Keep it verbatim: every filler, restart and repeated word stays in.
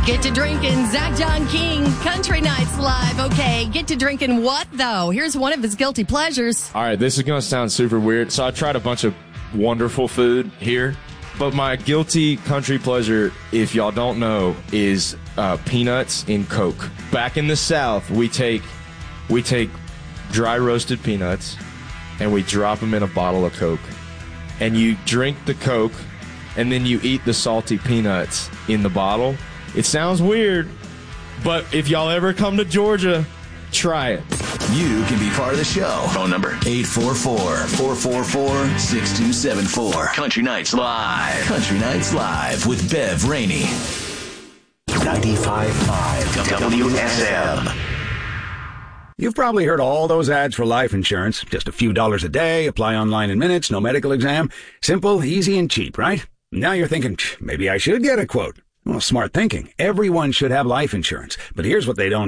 Get to drinking. Zach John King, Country Nights Live. Okay, get to drinking what, though? Here's one of his guilty pleasures. All right, this is going to sound super weird. So I tried a bunch of wonderful food here, but my guilty country pleasure, if y'all don't know, is uh, peanuts in Coke. Back in the South, we take we take dry roasted peanuts and we drop them in a bottle of Coke. And you drink the Coke, and then you eat the salty peanuts in the bottle. It sounds weird, but if y'all ever come to Georgia, try it. You can be part of the show. Phone number eight four four, four four four, six two seven four. Country Nights Live. Country Nights Live with Bev Rainey. ninety-five point five W S M. You've probably heard all those ads for life insurance. Just a few dollars a day, apply online in minutes, no medical exam. Simple, easy, and cheap, right? Now you're thinking, maybe I should get a quote. Well, smart thinking. Everyone should have life insurance. But here's what they don't